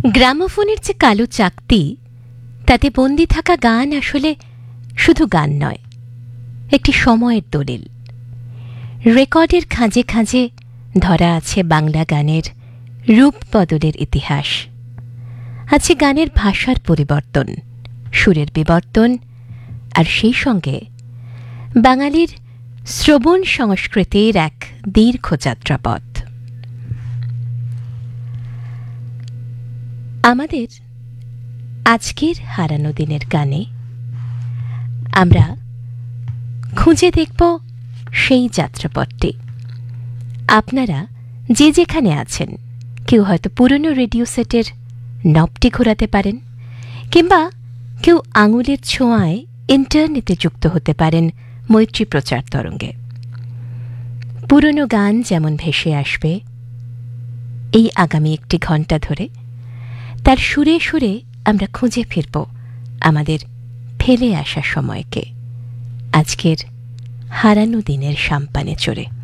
গ্রামোফোনের যে কালো চাকতি, তাতে বন্দি থাকা গান আসলে শুধু গান নয়, একটি সময়ের দলিল। রেকর্ডের খাঁজে খাঁজে ধরা আছে বাংলা গানের রূপ বদলের ইতিহাস। আছে গানের ভাষার পরিবর্তন, সুরের বিবর্তন, আর সেই সঙ্গে বাঙালির শ্রবণ সংস্কৃতির এক দীর্ঘ যাত্রাপথ। আমাদের আজকের হারানো দিনের গানে আমরা খুঁজে দেখব সেই যাত্রাপথটি। আপনারা যে যেখানে আছেন, কেউ হয়তো পুরনো রেডিও সেটের নবটি ঘোরাতে পারেন, কিংবা কেউ আঙুলের ছোঁয়ায় ইন্টারনেটে যুক্ত হতে পারেন মৈত্রী প্রচার তরঙ্গে। পুরনো গান যেমন ভেসে আসবে এই আগামী একটি ঘণ্টা ধরে, তার সুরে সুরে আমরা খুঁজে ফিরব আমাদের ফেলে আসা সময়কে, আজকের হারানো দিনের সাম্পানে চড়ে।